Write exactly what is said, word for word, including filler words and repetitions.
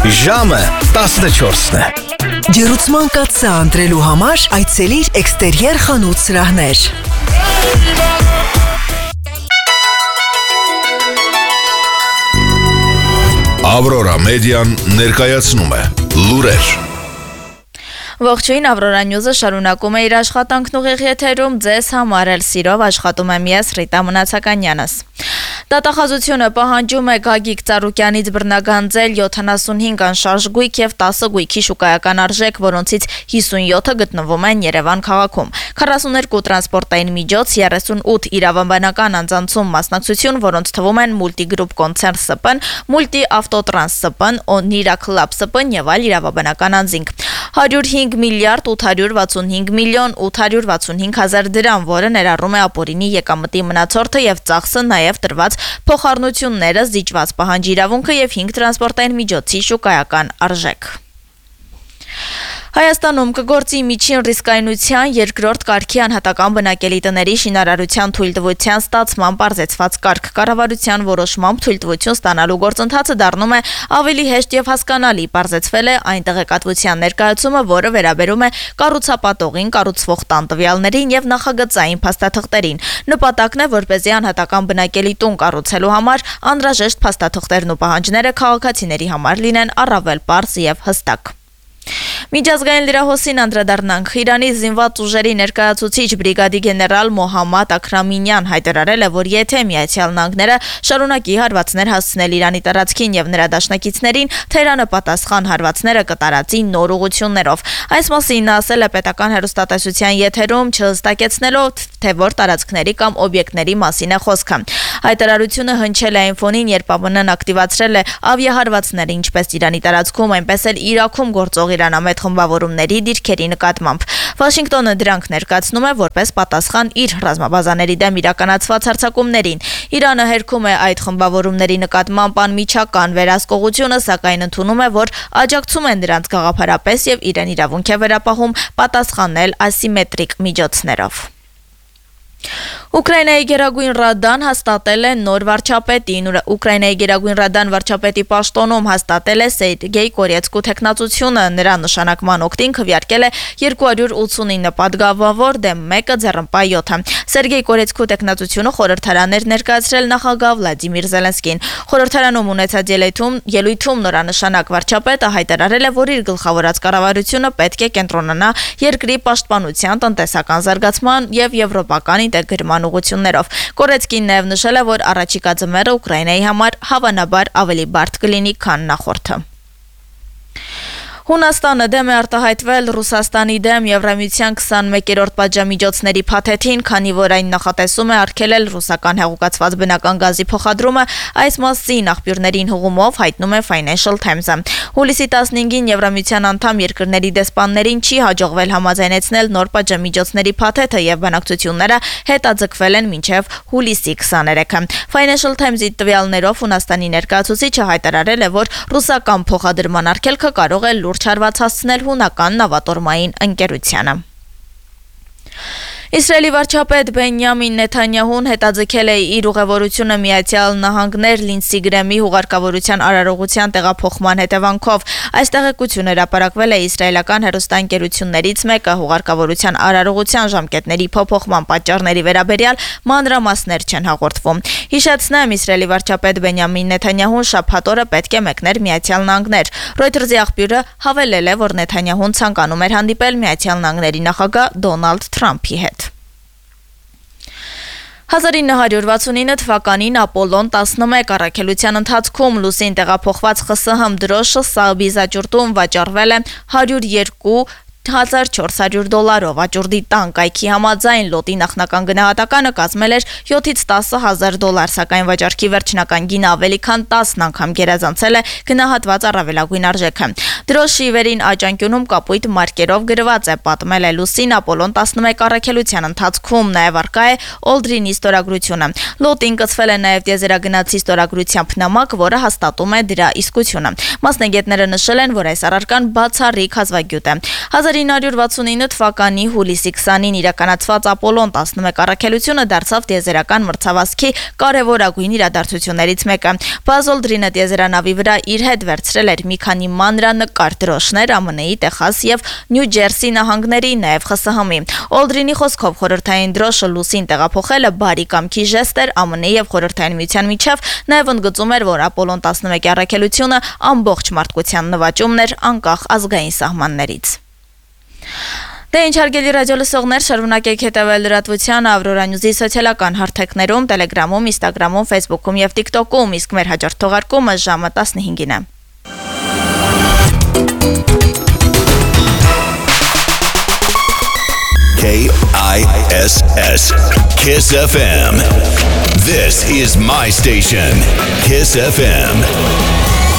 Ժամը տասնչորսն է։ Ջերուցման կաթսա ընտրելու համար այցելիր էքստերիեր խանութ սրահներ։ Ավրորա մեդիան ներկայացնում է լուրեր։ Ողջույն, Ավրորա Նյուզը շարունակում է իր աշխատանքն ուղիղ եթերում, ձեզ համար էլ սիրով աշխատում եմ ես Ռիտա Մնացականյանս։ Դատախազությունը պահանջում է Գագիկ Ծառուկյանից բռնագանձել յոթանասունհինգ անշարժ գույք եւ տասը գույքի շուկայական արժեք, որոնցից հիսունյոթը գտնվում են Երևան քաղաքում։ քառասուններկու տրանսպորտային միջոց, երեսունութ իրավաբանական անձանցում մասնակցություն, որոնց թվում են Multigroup Concern Սը Պը, Multi Autotrans Սը Պը, Onira Club Սը Պը եւ այլ իրավաբանական անձինք։ հարյուր հինգ միլիարդ ութ հարյուր վաթսունհինգ միլիոն ութ հարյուր վաթսունհինգ հազար դրամ, որը ներառում է ապօրինի եկամտի մնացորդը եւ ծախսը, նաեւ տրված փոխառնությունները, զիջված պահանջի իրավունքը եւ հինգ տրանսպորտային միջոցի շուկայական արժեք։ Հայաստանում կգործի միջին ռիսկայնության երկրորդ կարգի անհատական բնակելի տների շինարարության թույլտվության ստացման պարզեցված կարգ։ Կառավարության որոշմամբ թույլտվություն ստանալու գործընթացը դառնում է ավելի հեշտ եւ հասկանալի, պարզեցվել է այն տեղեկատվության ներկայացումը, որը վերաբերում է կառուցապատողին, կառուցվող տան տվյալներին եւ նախագծային փաստաթղթերին։ Նպատակն է, որպեսզի անհատական բնակելի տուն կառուցելու համար անհրաժեշտ փաստաթղթերն ու պահանջները քաղաքացիների համար լինեն առավել պարզ եւ հստակ։ Միջազգային լրահոսին անդրադառնանք։ Իրանի զինված ուժերի ներկայացուցիչ բրիգադի գեներալ Մոհամմադ Աքրամինյան հայտարարել է, որ եթե Միացյալ Նահանգները շարունակի հարվածներ հասցնել Իրանի տարածքին եւ նրա դաշնակիցներին, Թեհրանը պատասխան հարվածները կտարածի նոր ուղղություններով։ Այս մասին նա ասել է պետական հեռուստատեսության եթերում, չհստակեցնելով, թե որ տարածքների կամ օբյեկտների մասին է խոսքը։ Հայտարարությունը հնչել է այն ֆոնին, երբ ԱՄՆ-ն ակտիվացրել է ավիահարվածները ինչպես Իրանի տարածքում, այնպես էլ Իրաքում գործող իրանամետ խմբավորումների դիրքերի նկատմամբ։ Վաշինգտոնը դրանք ներկայացնում է որպես պատասխան իր ռազմաբազաների դեմ իրականացված հարձակումներին։ Իրանը հերքում է այդ խմբավորումների նկատմամբ անմիջական վերահսկողությունը, սակայն ընդունում է, որ աջակցում են դրանց գաղափարապես եւ իրեն իրավունք է վերապահում պատասխանել ասիմետրիկ միջոցներով։ Ուկրաինայի Գերագույն Ռադան հաստատել է նոր վարչապետին։ Ուկրաինայի Գերագույն Ռադան վարչապետի պաշտոնում հաստատել է Սերգեյ Կորեցկու թեկնածությունը։ Նրա նշանակման օգտին քվեարկել է երկու հարյուր ութսունինը պատգամավոր դեմ մեկը ձեռնպահ յոթը։ Սերգեյ Կորեցկու թեկնածությունը խորհրդարաններ ներկայացրել նախագահ Վլադիմիր Զելենսկին։ Խորհրդարանում ունեցած ելույթում ելույթում նորանշանակ վարչապետը հայտարարել է, որ իր գլխավորած կառավարությունը պետք է կենտրոնանա երկրի պաշտպանության, տնտեսական զարգացման եւ եվրոպական ինտեգրման ուղղություններով։ Կորեցկին նաև նշել է, որ առաջիկա ձմեռը Ուկրաինայի համար հավանաբար ավելի բարդ կլինի, քան նախորդը։ Հունաստանը դեմ է արտահայտվել Ռուսաստանի դեմ Եվրամիության քսանմեկերորդ պատժամիջոցների փաթեթին, քանի որ այն նախատեսում է արգելել ռուսական հեղուկացված բնական գազի փոխադրումը։ Այս մասին աղբյուրներին հղումով հայտնում է Financial Times-ը։ Հուլիսի տասնհինգին Եվրամիության անդամ երկրների դեսպաններին չի հաջողվել համաձայնեցնել նոր պատժամիջոցների փաթեթը եւ բանակցությունները հետաձգվել են մինչեւ հուլիսի քսաներեքը։ Financial Times-ի տվյալներով Հունաստանի ներկայացուցիչը հայտարարել է, որ ռուսական փոխադրման արգելքը կարող է լուրջ հարված հասցնել հունական նավատորմային ընկերությանը։ Իսրայելի վարչապետ Բենյամին Նեթանյահուն հետաձգել է իր ուղևորությունը Միացյալ Նահանգներ Լինդսի Գրեմի հուղարկավորության արարողության տեղափոխման հետևանքով։ Այս տեղեկությունը հրապարակվել է իսրայելական հեռուստաընկերություններից մեկը հուղարկավորության արարողության ժամկետների փոփոխման պատճառների վերաբերյալ մանրամասներ չեն հաղորդվում։ Հիշեցնեմ, Իսրայելի վարչապետ Բենյամին Նեթանյահուն շաբաթ օրը պետք է մեկներ Միացյալ Նահանգներ։ Reuters-ի աղբյուրը հավելել է, որ Նեթանյահուն ցանկանում էր հանդիպել Միացյալ Նահանգների նախագահ Դոնալդ Թրամփի հետ։ հազար ինը հարյուր վաթսունինը թվականին Ապոլոն տասնմեկ առաքելության ընթացքում լուսին տեղափոխված ԽՍՀՄ դրոշը Սաուդի զաճուրտում վաճառվել է հարյուր երկու հազար չորս հարյուր դոլարով։ Աճուրդի տան կայքի համաձայն լոտի նախնական գնահատականը կազմել էր յոթից տասը հազար դոլար, սակայն վաճառքի վերջնական գինը ավելի քան տասն անգամ գերազանցել է գնահատված առավելագույն արժեքը։ Դրոշի վերին աճանկյունում կապույտ մարկերով գրված է «Պատմել է լուսին Ապոլոն տասնմեկ առաքելության ընթացքում», նաև առկա է Օլդրինի ստորագրությունը։ Լոտին կցվել է նաև տիեզերագնացի ստորագրությամբ նամակ, որը հաստատում է դրա իսկությունը։ Մասնագետները նշել են, որ այս առարկան բացառիկ հազվագյուտ է։ հազար հազար իննյակ հարյուր վաթսունինը թվականի հուլիսի քսանին իրականացված Ապոլոն տասնմեկ առաքելությունը դարձավ տիեզերական մրցավազքի կարևորագույն իրադարձություններից մեկը։ Buzz Aldrin-ը տիեզերանավի վրա իր հետ վերցրել էր մի քանի մանրանկար դրոշներ ԱՄՆ –ի, Տեխաս եւ Նյու Ջերսի նահանգների, նաեւ Խ Ս Հ-ի։ Aldrin-ի խոսքով խորհրդային դրոշը լուսին տեղափոխելը բարի կամքի ժեստ էր ԱՄՆ եւ Խորհրդային Միության միջև, նաեւ ընդգծում էր, որ Ապոլոն տասնմեկի առաքելությունը ամբողջ մարդկության նվաճումն էր անկախ ազգային սահմաններից։ Դե ինչ հարգելի ռադիո լսողներ, շարունակեք հետևել լրատվության Ավրորա Նյուզի սոցիալական հարթակներում, Տելեգրամում, Ինստագրամում, Ֆեյսբուքում եւ TikTok-ում, իսկ մեր հաջորդ թողարկումը ժամը տասնհինգին է։ K I S S Kiss F M. This is my station, Kiss F M.